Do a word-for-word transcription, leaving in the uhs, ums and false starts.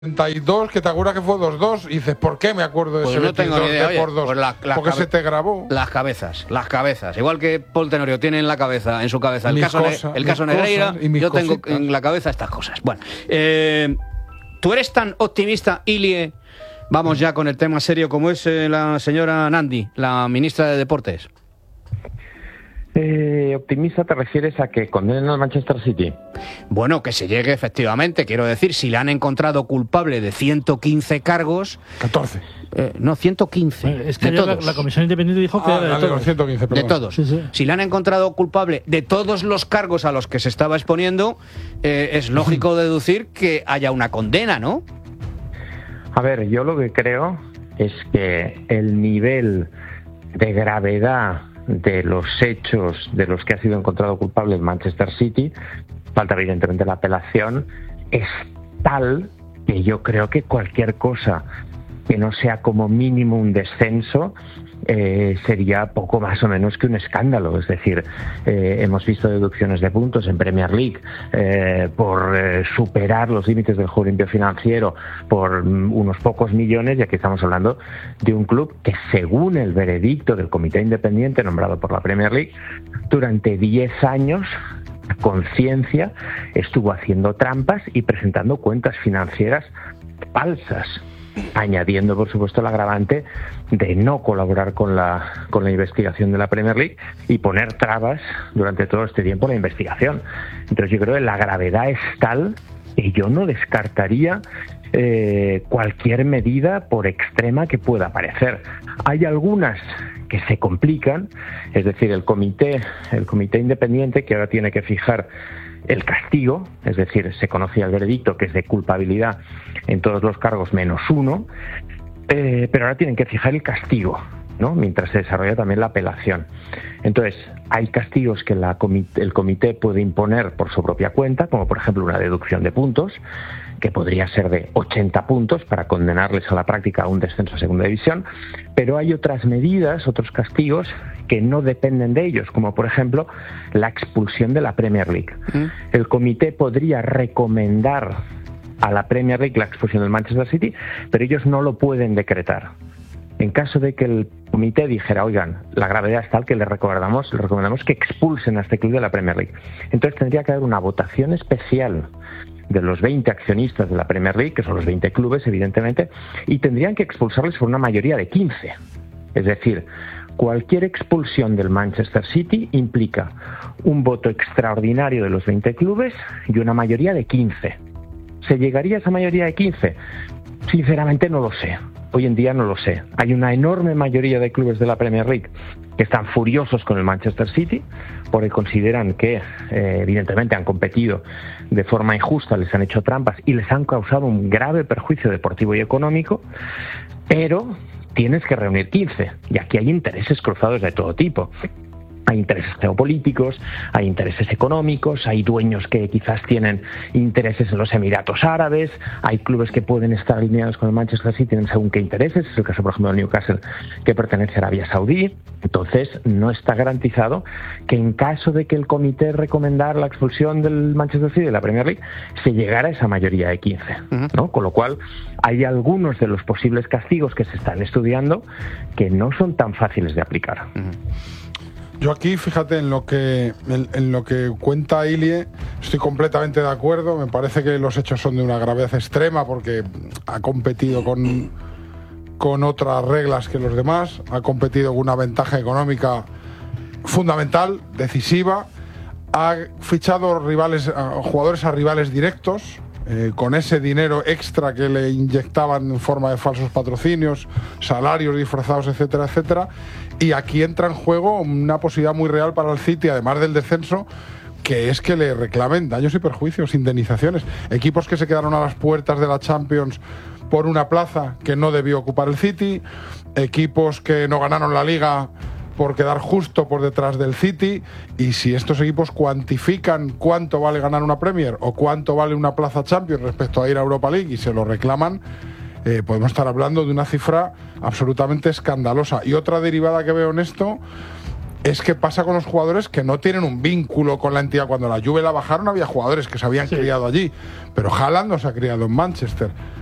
treinta y dos, que te acuerdas que fue dos dos, y dices, ¿por qué me acuerdo de pues ese no tengo ni idea, de por dos? Pues la, la porque cabe- se te grabó. Las cabezas, las cabezas. Igual que Paul Tenorio tiene en la cabeza, en su cabeza, el Mis caso, cosas, ne el mis caso Negreira, cosas y mis yo tengo cositas. en la cabeza estas cosas. Bueno, eh, ¿tú eres tan optimista, Ilie? Vamos ya con el tema serio, como es eh, la señora Nandi, la ministra de Deportes. Eh, ¿Optimista te refieres a que condenen al Manchester City? Bueno, que se llegue efectivamente, quiero decir, si le han encontrado culpable de ciento quince cargos... catorce. Eh, no, ciento quince. Bueno, es que de ayer la, todos. la Comisión Independiente dijo que Ah, era de vale, todos. ciento quince, De perdón. todos. Sí, sí. Si le han encontrado culpable de todos los cargos a los que se estaba exponiendo, eh, es lógico deducir que haya una condena, ¿no? A ver, yo lo que creo es que el nivel de gravedad de los hechos de los que ha sido encontrado culpable el Manchester City, falta evidentemente la apelación, es tal que yo creo que cualquier cosa que no sea como mínimo un descenso eh, sería poco más o menos que un escándalo. Es decir, eh, hemos visto deducciones de puntos en Premier League eh, por eh, superar los límites del juego limpio financiero por mm, unos pocos millones, y aquí estamos hablando de un club que, según el veredicto del comité independiente nombrado por la Premier League, durante diez años a conciencia estuvo haciendo trampas y presentando cuentas financieras falsas, añadiendo por supuesto el agravante de no colaborar con la con la investigación de la Premier League y poner trabas durante todo este tiempo en la investigación. Entonces yo creo que la gravedad es tal que yo no descartaría eh, cualquier medida, por extrema que pueda parecer. Hay algunas que se complican, es decir, el comité el comité independiente, que ahora tiene que fijar el castigo, es decir, se conocía el veredicto, que es de culpabilidad en todos los cargos menos uno, eh, pero ahora tienen que fijar el castigo, ¿no?, mientras se desarrolla también la apelación. Entonces, hay castigos que la comité, el comité puede imponer por su propia cuenta, como por ejemplo una deducción de puntos, que podría ser de ochenta puntos para condenarles a la práctica a un descenso a segunda división, pero hay otras medidas, otros castigos que no dependen de ellos, como por ejemplo la expulsión de la Premier League. ¿Mm? El comité podría recomendar a la Premier League la expulsión del Manchester City, pero ellos no lo pueden decretar. En caso de que el comité dijera, oigan, la gravedad es tal que les recomendamos, les recomendamos que expulsen a este club de la Premier League, entonces tendría que haber una votación especial de los veinte accionistas de la Premier League, que son los veinte clubes, evidentemente, y tendrían que expulsarles por una mayoría de quince. Es decir, cualquier expulsión del Manchester City implica un voto extraordinario de los veinte clubes y una mayoría de quince. ¿Se llegaría a esa mayoría de quince? Sinceramente no lo sé. Hoy en día no lo sé. Hay una enorme mayoría de clubes de la Premier League que están furiosos con el Manchester City porque consideran que eh, evidentemente han competido de forma injusta, les han hecho trampas y les han causado un grave perjuicio deportivo y económico, pero tienes que reunir quince, y aquí hay intereses cruzados de todo tipo. Hay intereses geopolíticos, hay intereses económicos, hay dueños que quizás tienen intereses en los Emiratos Árabes, hay clubes que pueden estar alineados con el Manchester City, tienen según qué intereses, es el caso por ejemplo del Newcastle, que pertenece a Arabia Saudí. Entonces no está garantizado que en caso de que el comité recomendara la expulsión del Manchester City de la Premier League se llegara a esa mayoría de quince, ¿no? Con lo cual hay algunos de los posibles castigos que se están estudiando que no son tan fáciles de aplicar. Uh-huh. Yo aquí, fíjate, en lo que en, en lo que cuenta Ilie, estoy completamente de acuerdo. Me parece que los hechos son de una gravedad extrema porque ha competido con, con otras reglas que los demás, ha competido con una ventaja económica fundamental, decisiva, ha fichado rivales, a jugadores a rivales directos, eh, con ese dinero extra que le inyectaban en forma de falsos patrocinios, salarios disfrazados, etcétera, etcétera. Y aquí entra en juego una posibilidad muy real para el City, además del descenso, que es que le reclamen daños y perjuicios, indemnizaciones. Equipos que se quedaron a las puertas de la Champions por una plaza que no debió ocupar el City, equipos que no ganaron la Liga por quedar justo por detrás del City, y si estos equipos cuantifican cuánto vale ganar una Premier o cuánto vale una plaza Champions respecto a ir a Europa League y se lo reclaman, Eh, podemos estar hablando de una cifra absolutamente escandalosa. Y otra derivada que veo en esto es que pasa con los jugadores que no tienen un vínculo con la entidad. Cuando la Juve la bajaron había jugadores que se habían sí. criado allí, pero Haaland no se ha criado en Manchester.